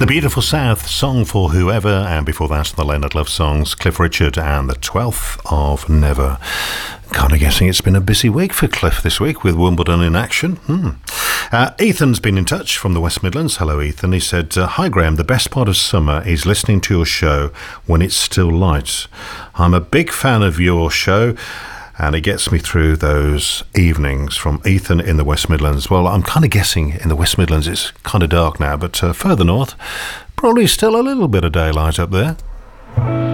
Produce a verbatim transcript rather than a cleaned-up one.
The Beautiful South, Song for Whoever, and before that, the Leonard Love songs, Cliff Richard and the twelfth of Never. Kind of guessing it's been a busy week for Cliff this week with Wimbledon in action. Hmm. Uh, Ethan's been in touch from the West Midlands. Hello, Ethan. He said, uh, Hi, Graham. The best part of summer is listening to your show when it's still light. I'm a big fan of your show, and it gets me through those evenings. From Ethan in the West Midlands. Well, I'm kind of guessing in the West Midlands it's kind of dark now, but uh, further north, probably still a little bit of daylight up there.